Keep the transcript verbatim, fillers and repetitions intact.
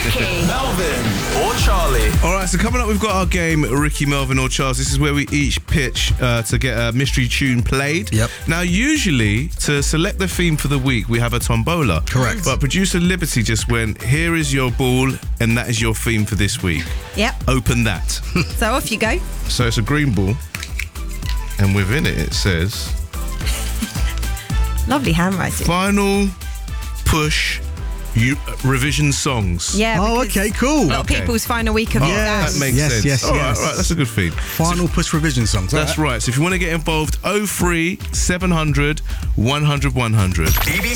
Ricky. Melvin or Charlie. All right, so coming up, we've got our game, Ricky, Melvin or Charles. This is where we each pitch uh, to get a mystery tune played. Yep. Now, usually, to select the theme for the week, we have a tombola. Correct. But producer Liberty just went, here is your ball, and that is your theme for this week. Yep. Open that. So off you go. So it's a green ball, and within it, it says... Lovely handwriting. Final push you, revision songs. Yeah. Oh, because okay, cool. A lot of Okay. people's final week of Oh, Yes. that makes Yes, sense. yes, all right, yes. all right, that's a good feed. Final push revision songs. That's right. So if you want to get involved, oh three seven hundred one hundred one hundred. B B